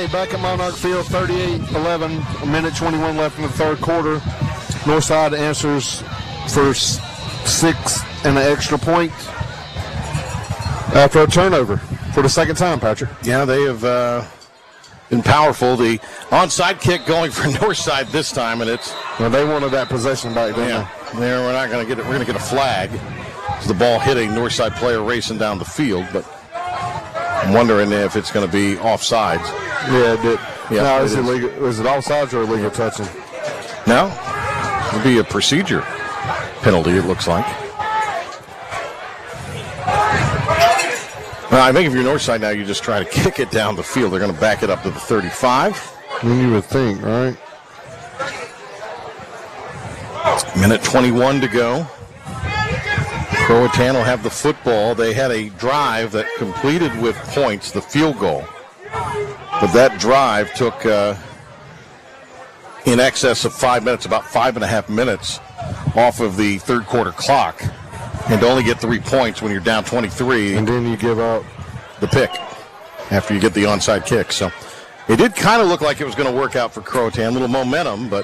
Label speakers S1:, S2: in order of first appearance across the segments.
S1: Back at Monarch Field, 38-11, a minute 21 left in the third quarter. Northside answers for 6 and an extra point after a turnover for the second time, Patrick.
S2: Yeah, they have been powerful. The onside kick going for Northside this time, and it's...
S1: Well, they wanted that possession back, didn't they?
S2: We're not going to get it. We're going to get a flag. It's the ball hitting Northside player racing down the field, but I'm wondering if it's going to be offsides.
S1: Yeah, it did.
S2: Yeah,
S1: no, is it offsides or illegal touching?
S2: No, it'll be a procedure penalty, it looks like. Well, I think if you're Northside now, you just try to kick it down the field. They're going to back it up to the 35.
S1: You would think, right?
S2: Minute 21 to go. Croatan will have the football. They had a drive that completed with points, the field goal. But that drive took in excess of 5 minutes, about 5.5 minutes off of the third quarter clock. And to only get 3 points when you're down 23.
S1: And then you give up
S2: the pick after you get the onside kick. So it did kind of look like it was going to work out for Croatan. A little momentum, but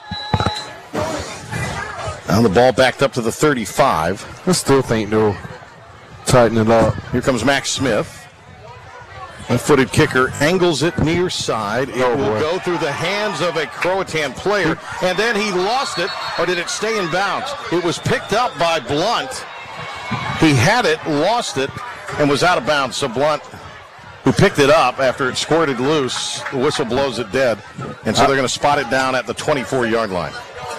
S2: now the ball backed up to the 35.
S1: I still think they'll tighten it up.
S2: Here comes Max Smith. A footed kicker angles it near side. It will go through the hands of a Croatan player, and then he lost it, or did it stay in bounds? It was picked up by Blunt. He had it, lost it, and was out of bounds. So Blunt, who picked it up after it squirted loose, the whistle blows it dead, and so they're going to spot it down at the 24-yard line.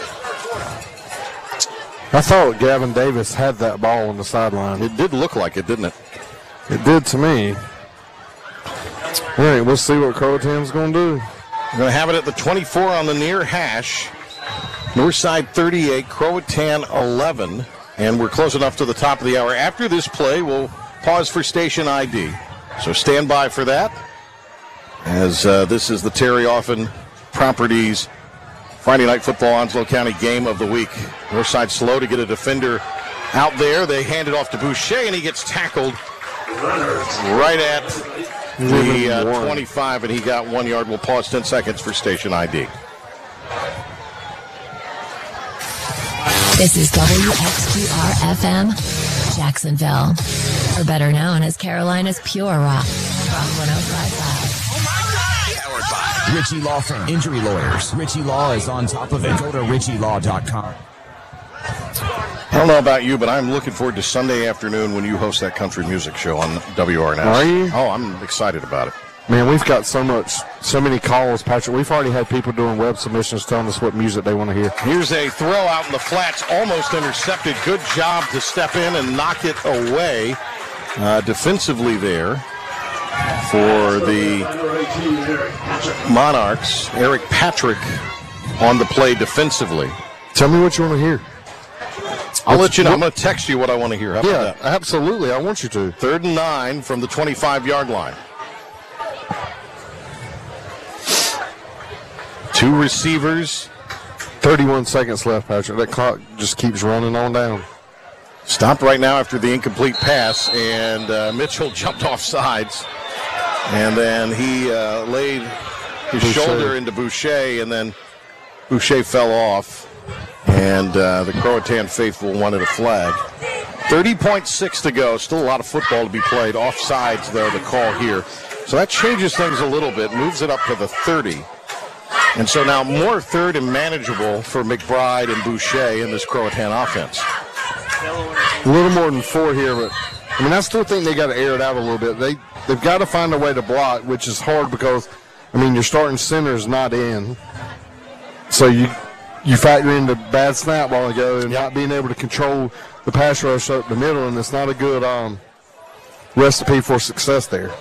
S1: I thought Gavin Davis had that ball on the sideline.
S2: It did look like it, didn't it?
S1: It did to me. All right, we'll see what Croatan's going to do.
S2: We're going to have it at the 24 on the near hash. Northside 38, Croatan 11. And we're close enough to the top of the hour. After this play, we'll pause for station ID. So stand by for that. As this is the Terry Offen Properties Friday Night Football Onslow County Game of the Week. Northside slow to get a defender out there. They hand it off to Boucher, and he gets tackled right at the 25, and he got 1 yard. We'll pause 10 seconds for station ID.
S3: This is WXQR-FM, Jacksonville, or better known as Carolina's Pure Rock, Rock 105.5.
S4: Powered by Ritchie Law Firm. Injury lawyers. Ritchie Law is on top of it. Go to RitchieLaw.com.
S2: I don't know about you, but I'm looking forward to Sunday afternoon when you host that country music show on WRNS.
S1: Are you?
S2: Oh, I'm excited about it.
S1: Man, we've got so many calls, Patrick. We've already had people doing web submissions telling us what music they want to hear.
S2: Here's a throw out in the flats, almost intercepted. Good job to step in and knock it away defensively there for the Monarchs. Eric Patrick on the play defensively.
S1: Tell me what you want to hear.
S2: I'll let you know. I'm going to text you what I want to hear. How about that?
S1: Absolutely. I want you to.
S2: 3rd and 9 from the 25-yard line. 2 receivers.
S1: 31 seconds left, Patrick. That clock just keeps running on down.
S2: Stopped right now after the incomplete pass, and Mitchell jumped off sides. And then he laid his shoulder into Boucher, and then Boucher fell off. And the Croatan faithful wanted a flag. 30.6 to go. Still a lot of football to be played. Offsides, though, the call here. So that changes things a little bit, moves it up to the 30. And so now more third and manageable for McBride and Boucher in this Croatan offense.
S1: A little more than 4 here, but I mean, I still think they got to air it out a little bit. They've got to find a way to block, which is hard because, I mean, your starting center is not in. So you factor in the bad snap while ago and not being able to control the pass rush up the middle, and it's not a good recipe for success there.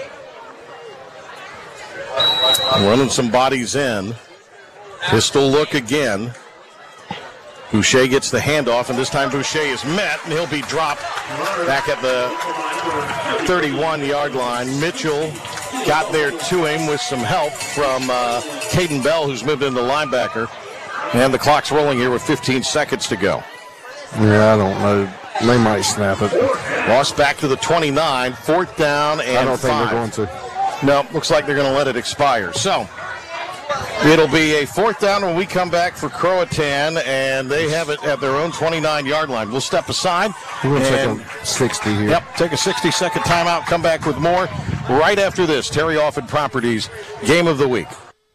S2: Running some bodies in. Pistol look again. Boucher gets the handoff, and this time Boucher is met, and he'll be dropped back at the 31-yard line. Mitchell got there to him with some help from Caden Bell, who's moved into linebacker. And the clock's rolling here with 15 seconds to go.
S1: Yeah, I don't know. They might snap it.
S2: Lost back to the 29, 4th down and 5.
S1: I don't think they're going to.
S2: No, looks like they're going to let it expire. So it'll be a 4th down when we come back for Croatan, and they have it at their own 29-yard line. We'll step aside.
S1: We're going to take a 60 here.
S2: Yep, take a 60-second timeout, come back with more right after this. Terry Offord Properties Game of the Week.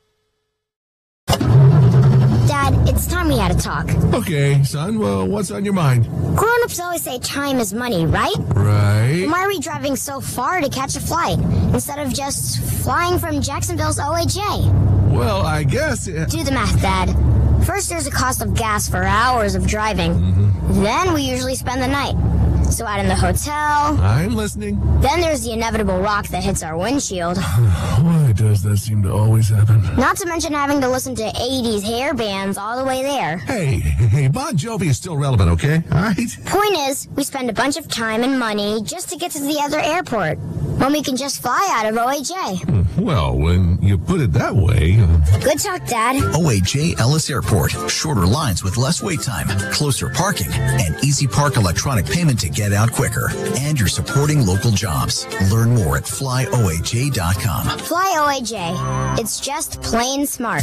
S5: Dad, it's time we had a talk.
S6: Okay, son, well, what's on your mind?
S5: Grown-ups always say time is money, right?
S6: Right.
S5: Why are we driving so far to catch a flight instead of just flying from Jacksonville's OHA?
S6: Well, I guess...
S5: Do the math, Dad. First, there's a cost of gas for hours of driving. Then we usually spend the night. So out in the hotel.
S6: I'm listening.
S5: Then there's the inevitable rock that hits our windshield.
S6: Why does that seem to always happen?
S5: Not to mention having to listen to 80s hair bands all the way there.
S6: Hey, Bon Jovi is still relevant, okay? All right?
S5: Point is, we spend a bunch of time and money just to get to the other airport, when we can just fly out of OHA.
S6: Well, when you put it that way...
S5: Good talk, Dad.
S7: OHA Ellis Airport. Shorter lines with less wait time, closer parking, and Easy Park electronic payment to get out quicker. And you're supporting local jobs. Learn more at flyoha.com.
S5: Fly OHA. It's just plain smart.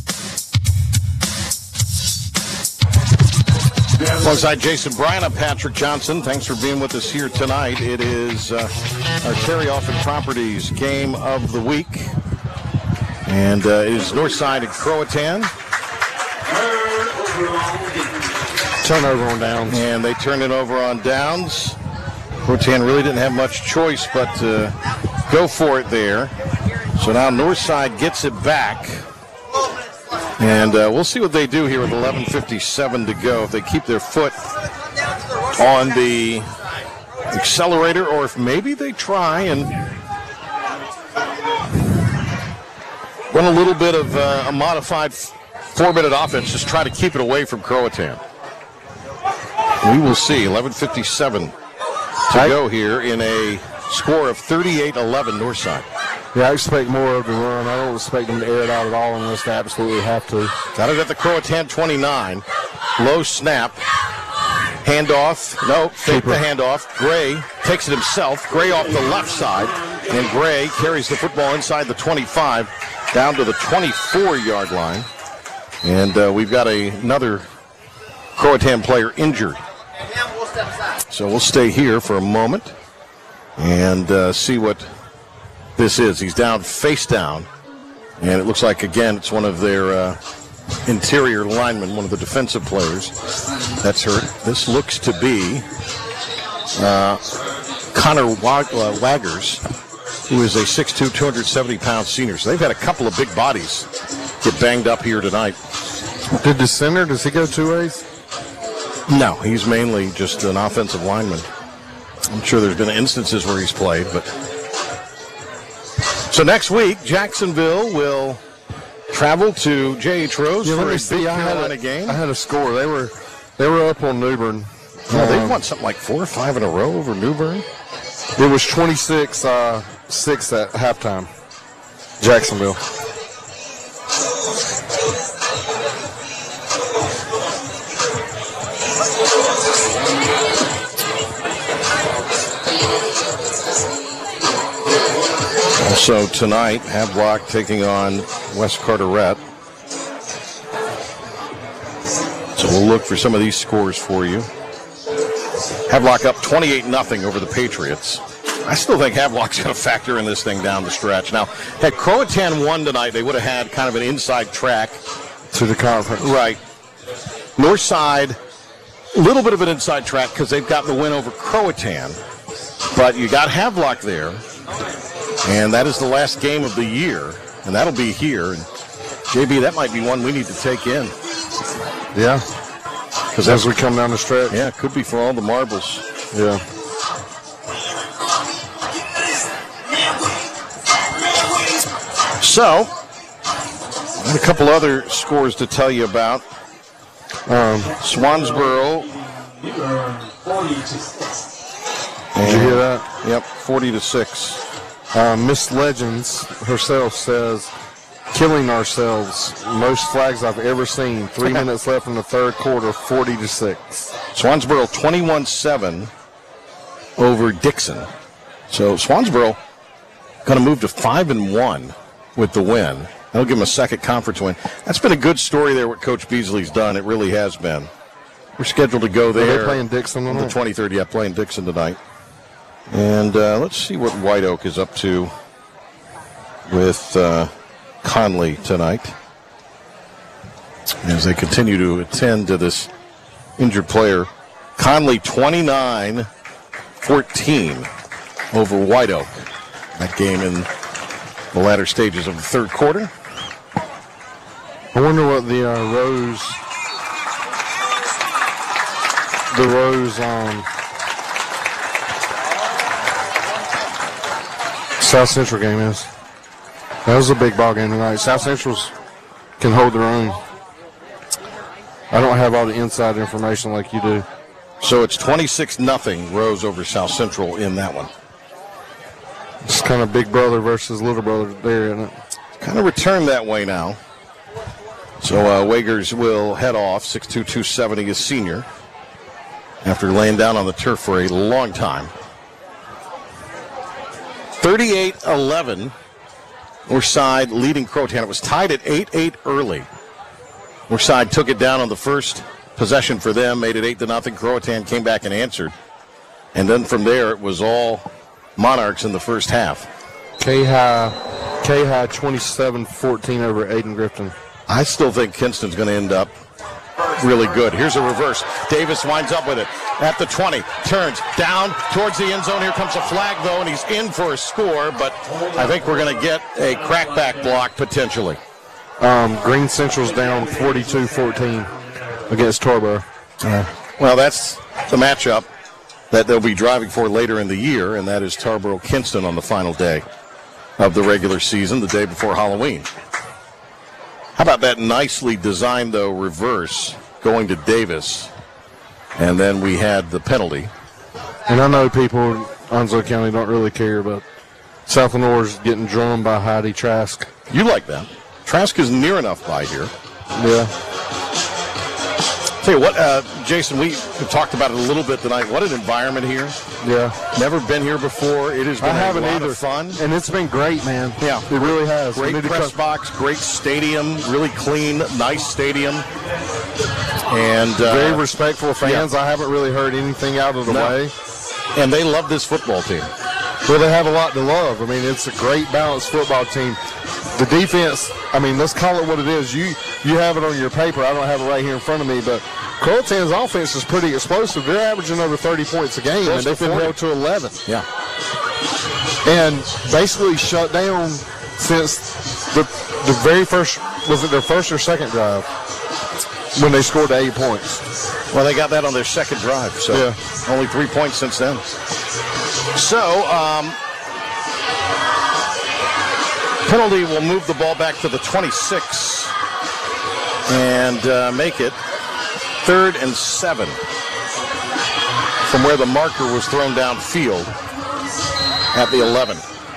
S2: Alongside Jason Bryan, I'm Patrick Johnson. Thanks for being with us here tonight. It is our Terry Offord Properties Game of the Week. And it is Northside and Croatan.
S1: Turnover on downs.
S2: And they turn it over on downs. Croatan really didn't have much choice but to go for it there. So now Northside gets it back. And we'll see what they do here with 11:57 to go. If they keep their foot on the accelerator, or if maybe they try and run a little bit of a modified 4-minute offense, just try to keep it away from Croatan. We will see. 11:57 to go here in a score of 38-11 Northside.
S1: Yeah, I expect more of the run. I don't expect them to air it out at all unless they absolutely have to.
S2: Got it at the Croatan 29. Low snap. Handoff. No, fake the handoff. Gray takes it himself. Gray off the left side. And Gray carries the football inside the 25 down to the 24-yard line. And we've got another Croatan player injured. So we'll stay here for a moment and see what this is. He's down, face down, and it looks like, again, it's one of their interior linemen, one of the defensive players that's hurt. This looks to be Connor Waggers, who is a 6'2", 270-pound senior. So they've had a couple of big bodies get banged up here tonight.
S1: Did the center, does he go two ways?
S2: No, he's mainly just an offensive lineman. I'm sure there's been instances where he's played, but... So next week, Jacksonville will travel to J.H. Rose for a big Carolina game.
S1: I had a score. They were up on New Bern.
S2: They've won something like 4 or 5 in a row over New Bern.
S1: It was 26-6 at halftime. Jacksonville.
S2: Also tonight, Havelock taking on West Carteret. So we'll look for some of these scores for you. Havelock up 28-0 over the Patriots. I still think Havelock's going to factor in this thing down the stretch. Now, had Croatan won tonight, they would have had kind of an inside track
S1: to the conference.
S2: Right. Northside, a little bit of an inside track because they've got the win over Croatan. But you got Havelock there. And that is the last game of the year, and that'll be here. And JB, that might be one we need to take in.
S1: Yeah, because as we come down the stretch.
S2: Yeah, it could be for all the marbles.
S1: Yeah.
S2: So, a couple other scores to tell you about. Swansboro.
S1: Did you hear that?
S2: Yep, 40-6.
S1: Miss Legends herself says, killing ourselves. Most flags I've ever seen. 3 minutes left in the third quarter, 40-6.
S2: Swansboro 21-7 over Dixon. So Swansboro going to move to 5-1 with the win. That'll give them a second conference win. That's been a good story there, what Coach Beasley's done. It really has been. We're scheduled to go there.
S1: Are they playing Dixon
S2: on the 23rd? Yeah, playing Dixon tonight. And let's see what White Oak is up to with Conley tonight, as they continue to attend to this injured player. Conley 29-14 over White Oak. That game in the latter stages of the third quarter.
S1: I wonder what the Rose South Central game is. That was a big ball game tonight. South Central's can hold their own. I don't have all the inside information like you do.
S2: So it's 26-0 Rose over South Central in that one.
S1: It's kind of big brother versus little brother there, isn't it?
S2: Kind of returned that way now. So Wagers will head off. 6'2", 270 is senior, after laying down on the turf for a long time. 38-11. Northside leading Croatan. It was tied at 8-8 early. Northside took it down on the first possession for them, made it 8-0. Croatan came back and answered. And then from there, it was all Monarchs in the first half.
S1: K-High 27-14 over Aiden-Grifton.
S2: I still think Kinston's going to end up really good. Here's a reverse. Davis winds up with it at the 20. Turns down towards the end zone. Here comes a flag, though, and he's in for a score. But I think we're going to get a crackback block potentially.
S1: Green Central's down 42-14 against Tarboro.
S2: Well, that's the matchup that they'll be driving for later in the year, and that is Tarboro-Kinston on the final day of the regular season, the day before Halloween. How about that nicely designed, though, reverse going to Davis, and then we had the penalty.
S1: And I know people in Onslow County don't really care, but South Lenore's getting drummed by Heidi Trask.
S2: You like that. Trask is near enough by here.
S1: Yeah.
S2: Tell you what, Jason, we talked about it a little bit tonight. What an environment here.
S1: Yeah.
S2: Never been here before. It has been a lot of fun.
S1: And it's been great, man.
S2: Yeah.
S1: It really has.
S2: Great press box, great stadium, really clean, nice stadium. And
S1: very respectful fans. Yeah. I haven't really heard anything out of the way.
S2: And they love this football team.
S1: Well, they have a lot to love. I mean, it's a great balanced football team. The defense, I mean, let's call it what it is. You have it on your paper. I don't have it right here in front of me, but Croatan's offense is pretty explosive. They're averaging over 30 points a game, and they've been held to 11.
S2: Yeah.
S1: And basically shut down since the very first, was it their first or second drive, when they scored 8 points.
S2: Well, they got that on their second drive, so yeah. Only 3 points since then. So, penalty will move the ball back to the 26 and make it 3rd and 7 from where the marker was thrown downfield at the 11,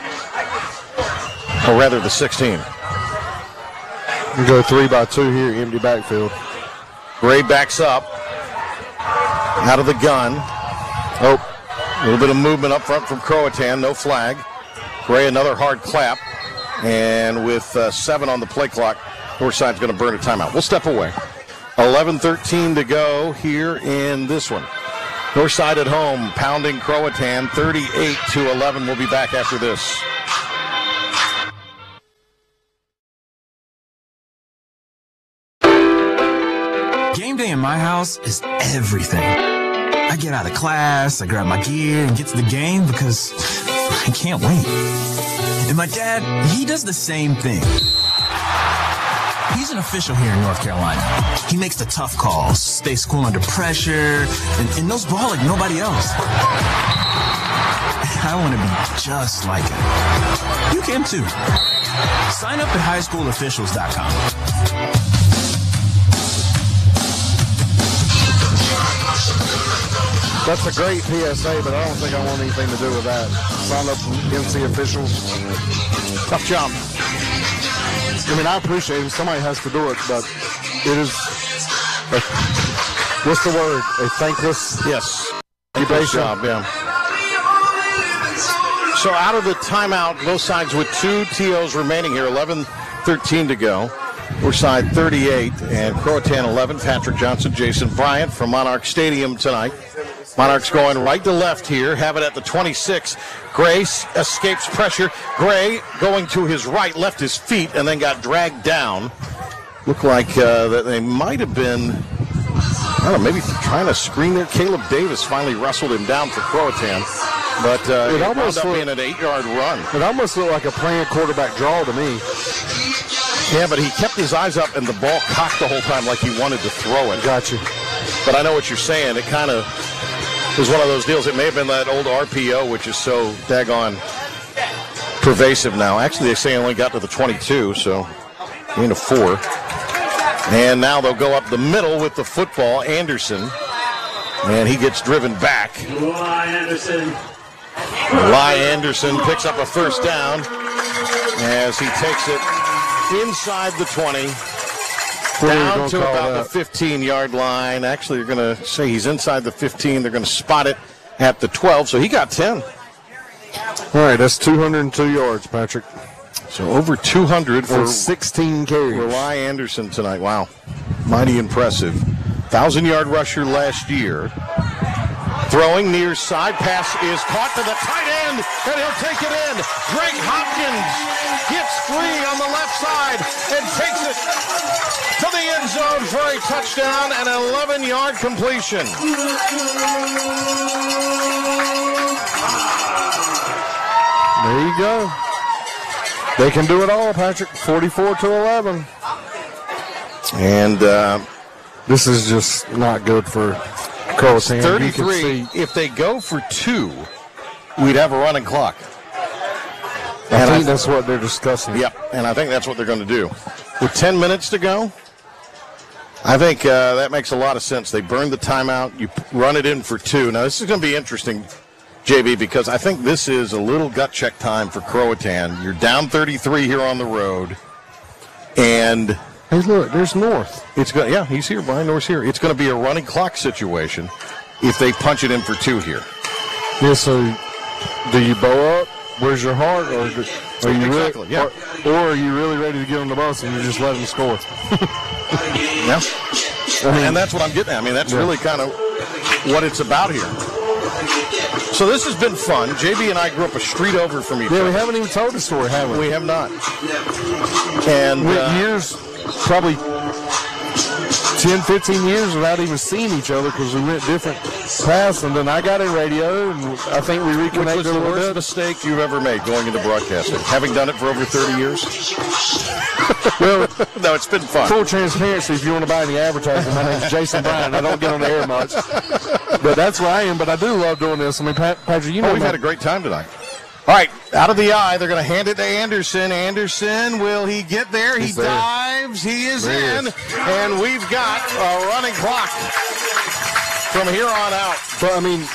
S2: or rather the 16.
S1: We go 3-by-2 here, empty backfield.
S2: Gray backs up out of the gun. Oh, a little bit of movement up front from Croatan, no flag. Gray, another hard clap. And with 7 on the play clock, Northside's going to burn a timeout. We'll step away. 11:13 to go here in this one. Northside at home, pounding Croatan 38-11. We'll be back after this.
S4: Game day in my house is everything. I get out of class, I grab my gear, and get to the game because I can't wait. And my dad, he does the same thing. He's an official here in North Carolina. He makes the tough calls, stays cool under pressure, and knows ball like nobody else. I want to be just like him. You can too. Sign up at highschoolofficials.com.
S1: That's a great PSA, but I don't think I want anything to do with that. Sign up NC officials.
S2: Tough job.
S1: I mean, I appreciate it. Somebody has to do it, but it is, what's the word? A thankless
S2: yes.
S1: occupation.
S2: Job, yeah. So out of the timeout, both sides with 2 TOs remaining here, 11:13 to go. We're side 38 and Croatan 11. Patrick Johnson, Jason Bryant from Monarch Stadium tonight. Monarchs going right to left here, have it at the 26. Gray escapes pressure. Gray going to his right, left his feet, and then got dragged down. Looked like that they might have been, I don't know, maybe trying to screen there. Caleb Davis finally wrestled him down for Croatan. But it almost wound up being an 8-yard run.
S1: It almost looked like a planned quarterback draw to me.
S2: Yeah, but he kept his eyes up and the ball cocked the whole time like he wanted to throw it.
S1: Gotcha.
S2: But I know what you're saying. It kind of was one of those deals. It may have been that old RPO, which is so daggone pervasive now. Actually, they say he only got to the 22, so gain of 4. And now they'll go up the middle with the football. Anderson. And he gets driven back. Eli Anderson picks up a first down as he takes it inside the 20. Down to about the 15-yard line. Actually, they're going to say he's inside the 15. They're going to spot it at the 12, so he got 10.
S1: All right, that's 202 yards, Patrick.
S2: So over 200 for
S1: 16 carries.
S2: Eli Anderson tonight. Wow, mighty impressive. 1,000-yard rusher last year. Throwing near side, pass is caught to the tight end, and he'll take it in. Greg Hopkins gets free on the left side and takes it to the end zone for a touchdown and an 11-yard completion.
S1: There you go. They can do it all, Patrick. 44-11.
S2: And
S1: this is just not good for Croatan.
S2: 33. If they go for 2, we'd have a running clock.
S1: I think that's what they're discussing.
S2: Yep, and I think that's what they're going to do. With 10 minutes to go, I think that makes a lot of sense. They burn the timeout. You run it in for 2. Now, this is going to be interesting, JB, because I think this is a little gut check time for Croatan. You're down 33 here on the road, and
S1: hey, look, there's North.
S2: Yeah, he's here. Brian North's here. It's going to be a running clock situation if they punch it in for 2 here.
S1: Yeah, so do you bow up? Where's your heart? Or are you
S2: exactly, yeah.
S1: Or are you really ready to get on the bus and you just let them score?
S2: Yeah. And that's what I'm getting at. I mean, that's really kind of what it's about here. So this has been fun. JB and I grew up a street over from each other.
S1: Yeah, we haven't even told the story, have we?
S2: We have not. And
S1: years, probably 10, 15 years without even seeing each other because we went different paths. And then I got in radio, and I think we reconnected
S2: a little bit. Which was the worst mistake you've ever made going into broadcasting? Having done it for over 30 years?
S1: Well,
S2: no, it's been fun.
S1: Full transparency, if you want to buy any advertising, my name's Jason Bryan. I don't get on the air much. But that's where I am, but I do love doing this. I mean, Patrick, you know.
S2: We've had a great time tonight. All right, out of the eye, they're going to hand it to Anderson. Anderson, will he get there? He dives. He is in. And we've got a running clock from here on out.
S1: But, I mean,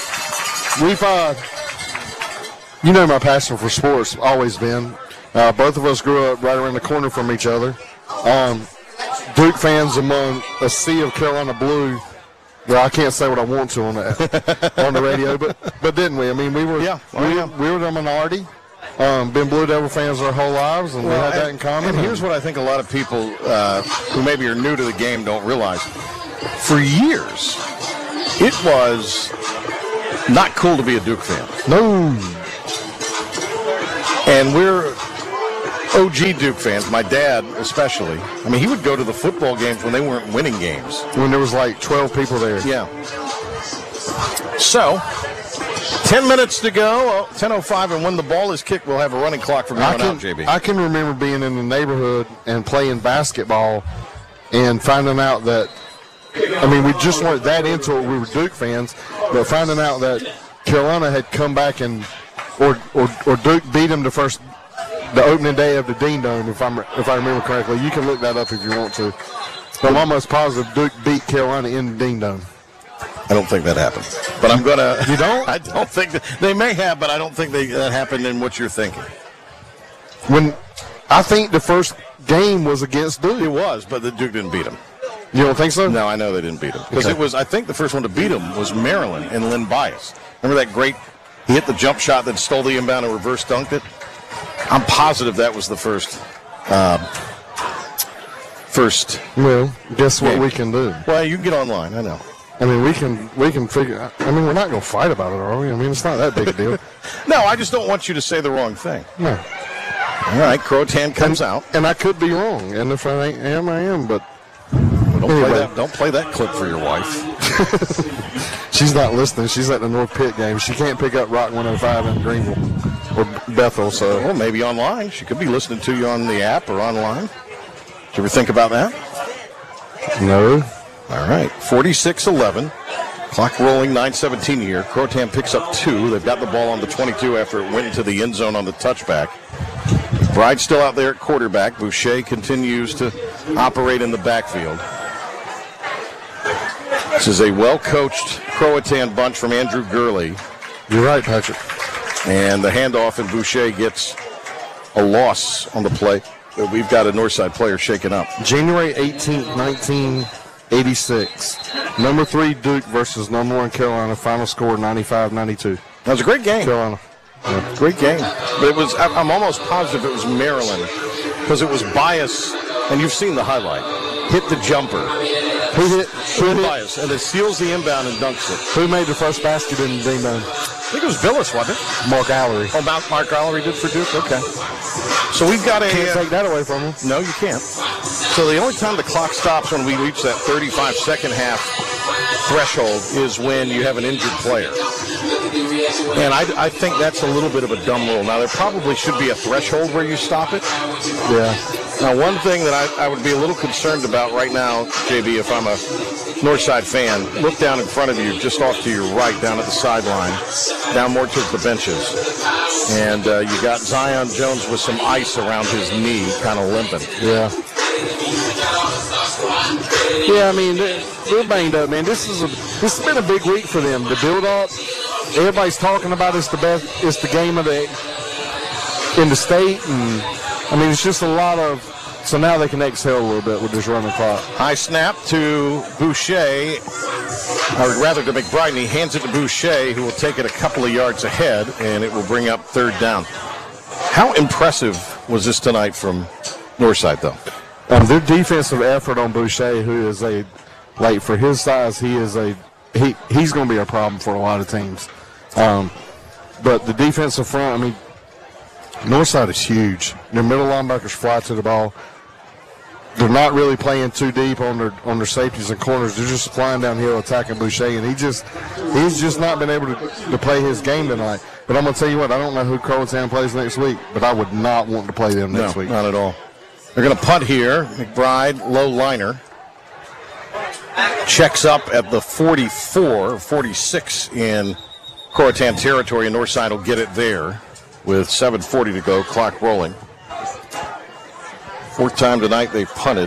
S1: you know my passion for sports, always been. Both of us grew up right around the corner from each other. Duke fans among a sea of Carolina blue. Well, I can't say what I want to on the radio, but didn't we? I mean, we were the minority. Been Blue Devil fans our whole lives, and we had that in common.
S2: And here's what I think a lot of people who maybe are new to the game don't realize. For years, it was not cool to be a Duke fan.
S1: No.
S2: And we're OG Duke fans, my dad especially. I mean, he would go to the football games when they weren't winning games.
S1: When there was like 12 people there.
S2: Yeah. So, 10 minutes to go, 10:05, and when the ball is kicked, we'll have a running clock from here on out, JB.
S1: I can remember being in the neighborhood and playing basketball and finding out that, I mean, we just weren't that into it. We were Duke fans, but finding out that Carolina had come back and, or Duke beat them the opening day of the Dean Dome, if I remember correctly. You can look that up if you want to. But I'm almost positive Duke beat Carolina in the Dean Dome.
S2: I don't think that happened. But I'm going to...
S1: You don't?
S2: I don't think they may have, but I don't think that happened in what you're thinking.
S1: I think the first game was against Duke.
S2: It was, but the Duke didn't beat them.
S1: You don't think so?
S2: No, I know they didn't beat them. Because it was, I think the first one to beat them was Maryland and Lynn Bias. Remember that great He hit the jump shot, then stole the inbound and reverse dunked it. I'm positive that was the first.
S1: Well, guess what
S2: game.
S1: we can do?
S2: Well, you can get online. I know.
S1: I mean, we can figure. I mean, we're not going to fight about it, are we? I mean, it's not that big a deal.
S2: No, I just don't want you to say the wrong thing.
S1: No.
S2: All right, Croatan comes out.
S1: And I could be wrong. And if I am, I am. But
S2: Don't play that clip for your wife.
S1: She's not listening. She's at the North Pitt game. She can't pick up Rock 105 in Greenville or Bethel. So,
S2: well, maybe online. She could be listening to you on the app or online. Did you ever think about that?
S1: No.
S2: All right, 46-11. Clock rolling, 9:17 here. Croatan picks up 2. They've got the ball on the 22 after it went into the end zone on the touchback. Bride still out there at quarterback. Boucher continues to operate in the backfield. This is a well-coached Croatan bunch from Andrew Gurley.
S1: You're right, Patrick.
S2: And the handoff, and Boucher gets a loss on the play. We've got a Northside player shaken up.
S1: January 18th, 1986. Number 3 Duke versus number 1 Carolina. Final score 95-92.
S2: That was a great game.
S1: Carolina.
S2: Yeah, great game. But it was, I'm almost positive it was Maryland because it was bias, and you've seen the highlight. Hit the jumper.
S1: Who hit
S2: bias, and it steals the inbound and dunks it.
S1: Who made the first basket in Dean Bone?
S2: I think it was Billis, wasn't it?
S1: Mark Allery.
S2: Oh, Mark Allery did for Duke? Okay. So we've got
S1: Can't take that away from him.
S2: No, you can't. So the only time the clock stops when we reach that 35-second half threshold is when you have an injured player. And I think that's a little bit of a dumb rule. Now, there probably should be a threshold where you stop it.
S1: Yeah.
S2: Now, one thing that I would be a little concerned about right now, JB, if I'm a Northside fan, look down in front of you, just off to your right, down at the sideline, down more towards the benches. And you got Zion Jones with some ice around his knee, kind of limping.
S1: Yeah. Yeah, I mean, they're banged up, man. This has been a big week for them. The build-up, everybody's talking about it's the game of in the state, and I mean, it's just a lot of. So now they can exhale a little bit with this running clock.
S2: High snap to Boucher, or rather to McBride, and he hands it to Boucher, who will take it a couple of yards ahead, and it will bring up 3rd down. How impressive was this tonight from Northside, though?
S1: Their defensive effort on Boucher, who is for his size, he's going to be a problem for a lot of teams. But the defensive front, I mean, Northside is huge. Their middle linebackers fly to the ball. They're not really playing too deep on their safeties and corners. They're just flying downhill attacking Boucher, and he's just not been able to play his game tonight. But I'm going to tell you what, I don't know who Croatan plays next week, but I would not want to play them next week.
S2: Not at all. They're going to punt here. McBride, low liner. Checks up at the 44, 46 in Croatan territory, and Northside will get it there with 7:40 to go, clock rolling. 4th time tonight they've punted.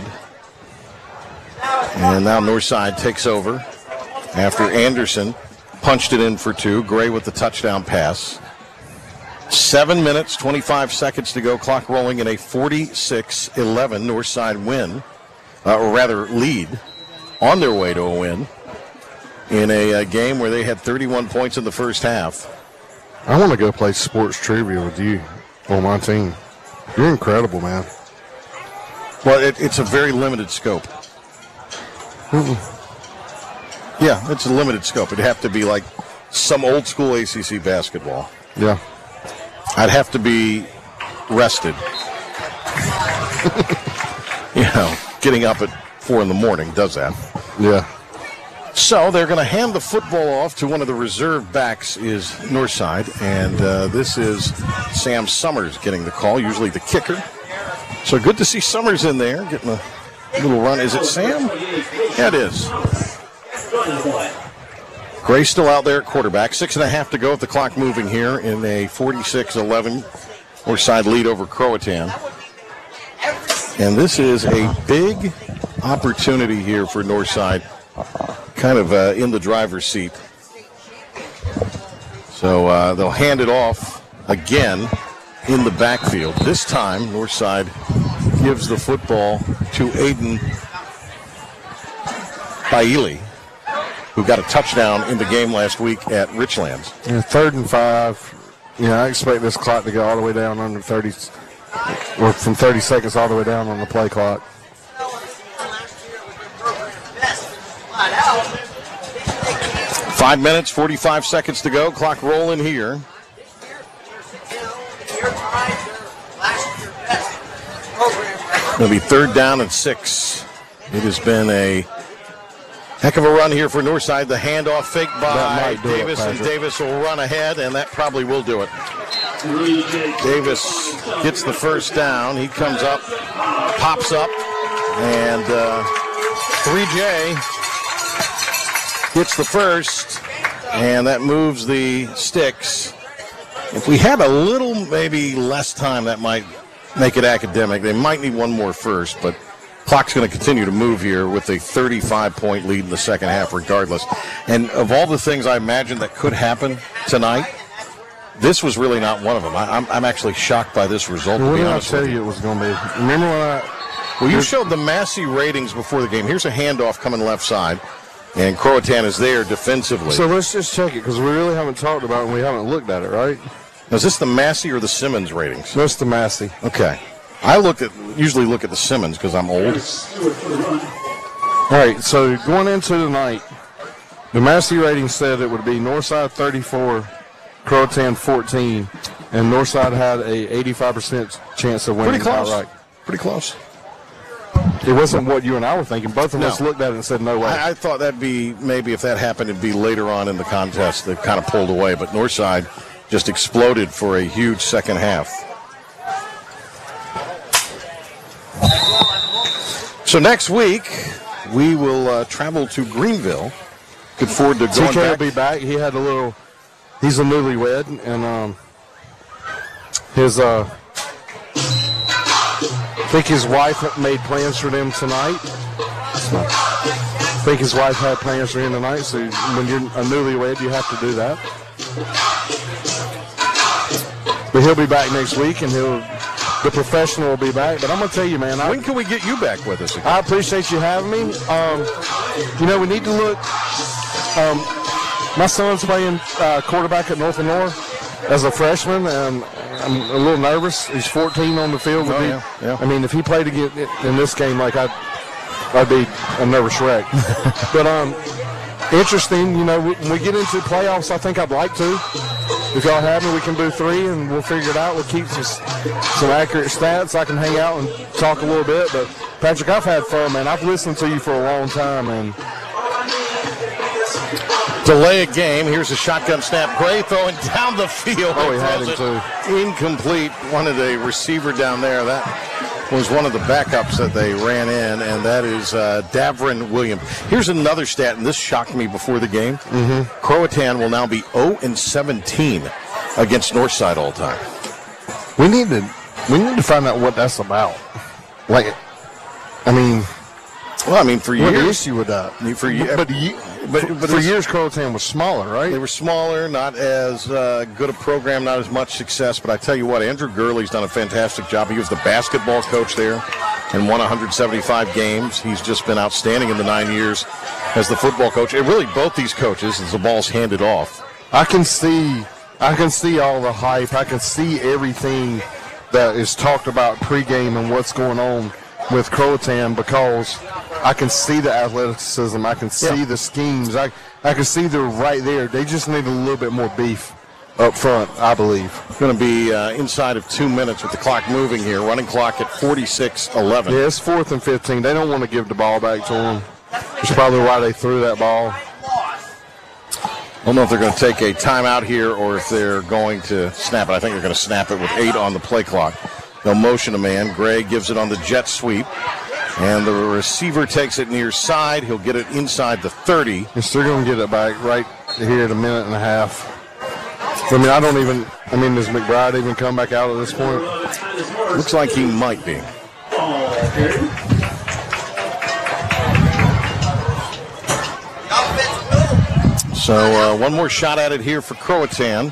S2: And now Northside takes over after Anderson punched it in for 2. Gray with the touchdown pass. 7 minutes, 25 seconds to go, clock rolling in a 46-11 Northside win, or rather lead, on their way to a win in a game where they had 31 points in the first half.
S1: I want to go play sports trivia with you on my team. You're incredible, man.
S2: Well, it's a very limited scope. Yeah, it's a limited scope. It'd have to be like some old school ACC basketball.
S1: Yeah.
S2: I'd have to be rested. Getting up at 4 in the morning does that.
S1: Yeah.
S2: So they're going to hand the football off to one of the reserve backs is Northside, and this is Sam Summers getting the call, usually the kicker. So good to see Summers in there, getting a little run. Is it Sam? Yeah, it is. Gray still out there at quarterback. 6.5 to go with the clock moving here in a 46-11 Northside lead over Croatan. And this is a big opportunity here for Northside, kind of in the driver's seat. So they'll hand it off again in the backfield. This time, Northside gives the football to Aiden Bailey, who got a touchdown in the game last week at Richlands.
S1: Yeah, 3rd and 5. Yeah, I expect this clock to go all the way down under 30, or from 30 seconds all the way down on the play clock.
S2: Five minutes, 45 seconds to go. Clock rolling here. It'll be 3rd down and 6. It has been a heck of a run here for Northside. The handoff fake by Davis, and Davis will run ahead, and that probably will do it. Davis gets the first down. He comes up, pops up, and 3J gets the first, and that moves the sticks. If we had a little, maybe less time, that might make it academic. They might need one more first, but clock's going to continue to move here with a 35-point lead in the second half regardless. And of all the things I imagined that could happen tonight, this was really not one of them. I'm actually shocked by this result, to be honest with you.
S1: What did I tell you it was going to be? Remember when
S2: Well, you showed the Massey ratings before the game. Here's a handoff coming left side, and Croatan is there defensively.
S1: So let's just check it, because we really haven't talked about it and we haven't looked at it, right?
S2: Now, is this the Massey or the Simmons ratings?
S1: That's the Massey.
S2: Okay. I usually look at the Simmons because I'm old.
S1: All right, so going into tonight, the Massey rating said it would be Northside 34, Croatan 14, and Northside had a 85% chance of winning.
S2: Pretty close.
S1: Outright.
S2: Pretty close.
S1: It wasn't what you and I were thinking. Both of us looked at it and said, no way.
S2: I thought that'd be, maybe if that happened, it'd be later on in the contest. They kind of pulled away, but Northside just exploded for a huge second half. So next week, we will travel to Greenville. Look forward to going
S1: TK
S2: back.
S1: will be back. He had he's a newlywed, and I think his wife made plans for them tonight. I think his wife had plans for him tonight, so when you're a newlywed, you have to do that. But he'll be back next week, and the professional will be back. But I'm going to tell you, man.
S2: When can we get you back with us again?
S1: I appreciate you having me. We need to look. My son's playing quarterback at North Lenore as a freshman, and I'm a little nervous. He's 14 on the field. I mean, if he played again in this game, like I'd be a nervous wreck. But interesting, when we get into playoffs, I think I'd like to. If y'all have me, we can do 3, and we'll figure it out. We'll keep some accurate stats. I can hang out and talk a little bit. But, Patrick, I've had fun, man. I've listened to you for a long time. And
S2: delay a game. Here's a shotgun snap. Gray throwing down the field.
S1: Oh, he had him, too.
S2: Incomplete. Wanted a receiver down there. That was one of the backups that they ran in, and that is Davrin Williams. Here's another stat, and this shocked me before the game. Croatan will now be 0-17 against Northside all time.
S1: We need to find out what that's about. For
S2: years.
S1: What the issue with that? But for years, Croatan was smaller, right?
S2: They were smaller, not as good a program, not as much success. But I tell you what, Andrew Gurley's done a fantastic job. He was the basketball coach there and won 175 games. He's just been outstanding in the 9 years as the football coach. And really, both these coaches, as the ball's handed off.
S1: I can see all the hype. I can see everything that is talked about pregame and what's going on with Croatan, because I can see the athleticism. I can see the schemes. I can see they're right there. They just need a little bit more beef up front, I believe.
S2: Going to be inside of 2 minutes with the clock moving here. Running clock at 46-11.
S1: Yeah, it's 4th and 15. They don't want to give the ball back to them. That's probably why they threw that ball.
S2: I don't know if they're going to take a timeout here or if they're going to snap it. I think they're going to snap it with 8 on the play clock. They'll motion a man. Gray gives it on the jet sweep. And the receiver takes it near side. He'll get it inside the 30.
S1: They're still going to get it back right here at a minute and a half. Does McBride even come back out at this point?
S2: Looks like he might be. So one more shot at it here for Croatan.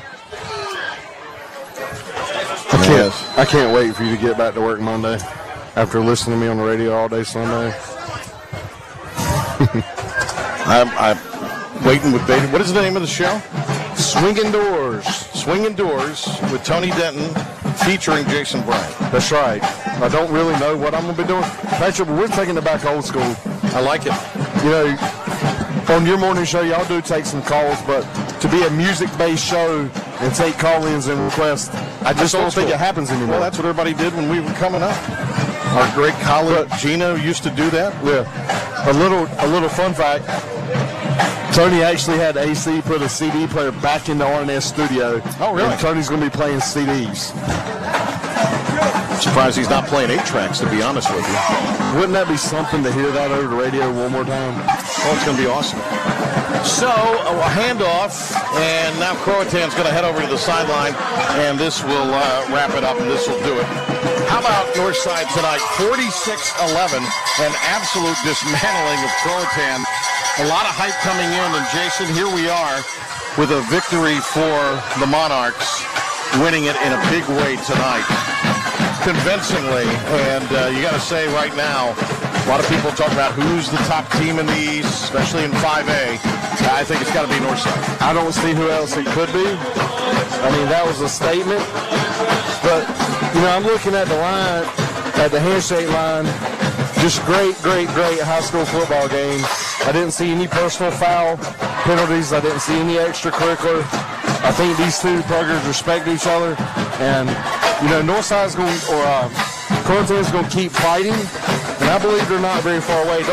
S1: I can't wait for you to get back to work Monday after listening to me on the radio all day Sunday.
S2: waiting with bated. What is the name of the show?
S1: Swinging Doors.
S2: Swinging Doors with Tony Denton featuring Jason Bryant.
S1: That's right. I don't really know what I'm going to be doing. Patrick, we're taking it back old school.
S2: I like it.
S1: You know, on your morning show, y'all do take some calls, but to be a music-based show and take call-ins and requests, I just don't think it happens anymore.
S2: Well, that's what everybody did when we were coming up. Our great colleague Gino used to do that.
S1: Yeah. A little fun fact. Tony actually had AC put a CD player back in the RNS studio.
S2: Oh, really?
S1: And Tony's going to be playing CDs.
S2: Surprised he's not playing 8 tracks, to be honest with you.
S1: Wouldn't that be something to hear that over the radio one more time?
S2: Oh, it's going to be awesome. So, a handoff, and now Croatan's going to head over to the sideline, and this will wrap it up, and this will do it. How about Northside tonight? 46-11, an absolute dismantling of Croatan. A lot of hype coming in, and Jason, here we are with a victory for the Monarchs, winning it in a big way tonight, convincingly. And you got to say right now, a lot of people talk about who's the top team in the East, especially in 5A. I think it's got to be Northside.
S1: I don't see who else it could be. I mean, that was a statement. But, you know, I'm looking at the line, at the handshake line. Just great high school football game. I didn't see any personal foul penalties. I didn't see any extracurricular. I think these two programs respect each other. And, you know, Northside's going to, or Croatan's going to keep fighting. And I believe they're not very far away.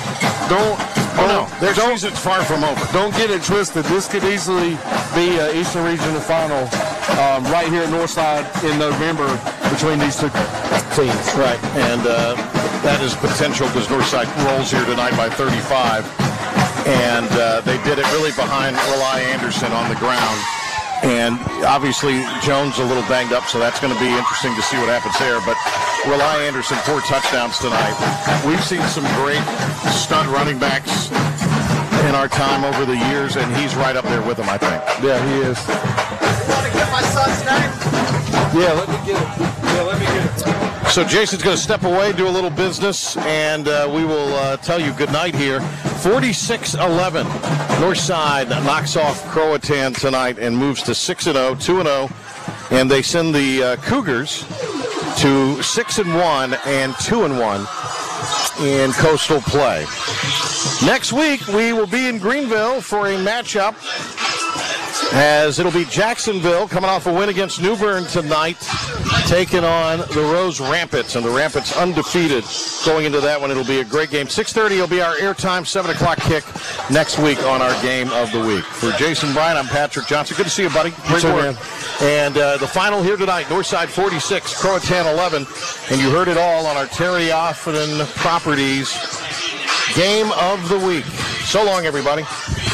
S2: Their season's far from over.
S1: Don't get it twisted. This could easily be an Eastern Regional final right here at Northside in November between these two teams.
S2: Right, and that is potential because Northside rolls here tonight by 35. And they did it really behind Rely Anderson on the ground. And obviously Jones a little banged up, so that's going to be interesting to see what happens there. But Rely Anderson, 4 touchdowns tonight. We've seen some great stud running backs in our time over the years, and he's right up there with them, I think.
S1: Yeah, he is.
S8: You want to get my son's name?
S1: Yeah, let me get it.
S2: So Jason's going to step away, do a little business, and we will tell you good night here. 46-11. Northside knocks off Croatan tonight and moves to 6-0, 2-0, and they send the Cougars to 6-1 and 2-1 in coastal play. Next week, we will be in Greenville for a matchup, as it'll be Jacksonville coming off a win against New Bern tonight, taking on the Rose Rampants, and the Rampants undefeated going into that one. It'll be a great game. 6:30 will be our airtime, 7 o'clock kick next week on our game of the week. For Jason Bryant, I'm Patrick Johnson. Good to see you, buddy. Great work. And the final here tonight, Northside 46, Croatan 11, and you heard it all on our Terry Offenden Properties game of the week. So long, everybody.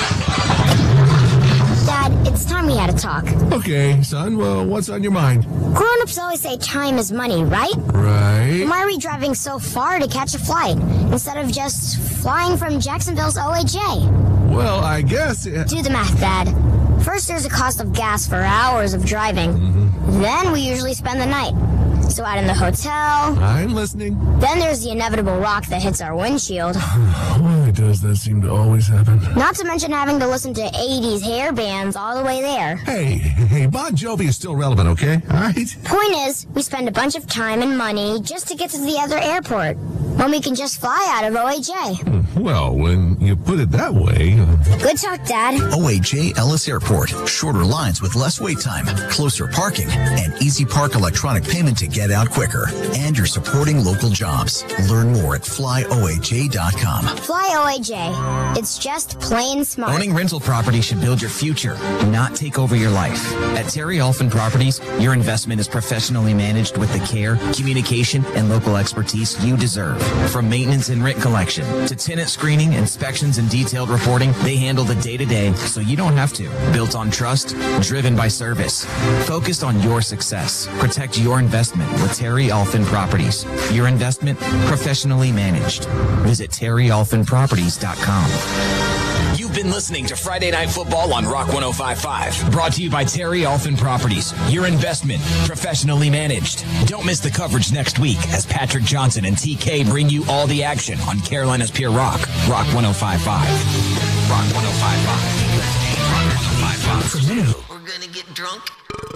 S5: Dad, it's time we had a talk.
S6: Okay, son, well, what's on your mind?
S5: Grown-ups always say time is money, right?
S6: Right.
S5: Why are we driving so far to catch a flight instead of just flying from Jacksonville's OAJ?
S6: Well, I guess...
S5: Do the math, Dad. First, there's a cost of gas for hours of driving. Then we usually spend the night. So out in the hotel.
S6: I'm listening.
S5: Then there's the inevitable rock that hits our windshield.
S6: Why does that seem to always happen?
S5: Not to mention having to listen to 80s hair bands all the way there.
S6: Hey, Bon Jovi is still relevant, okay? All right?
S5: Point is, we spend a bunch of time and money just to get to the other airport, when we can just fly out of OAJ.
S6: Well, when you put it that way...
S5: Good talk, Dad.
S7: OAJ Ellis Airport. Shorter lines with less wait time, closer parking, and Easy Park electronic payment to get out quicker. And you're supporting local jobs. Learn more at flyoaj.com.
S5: Fly OAJ. It's just plain smart.
S9: Owning rental property should build your future, not take over your life. At Terry Alphen Properties, your investment is professionally managed with the care, communication, and local expertise you deserve. From maintenance and rent collection to tenant screening, inspections, and detailed reporting, they handle the day-to-day so you don't have to. Built on trust, driven by service. Focused on your success. Protect your investment with Terry Alphen Properties. Your investment professionally managed. Visit TerryAlphenProperties.com.
S10: You've been listening to Friday Night Football on Rock 105.5. Brought to you by Terry Alphen Properties. Your investment professionally managed. Don't miss the coverage next week as Patrick Johnson and TK bring you all the action on Carolina's Pure Rock. Rock 105.5. Rock 105.5. Rock 105.5.
S7: For you.
S11: We're gonna get drunk.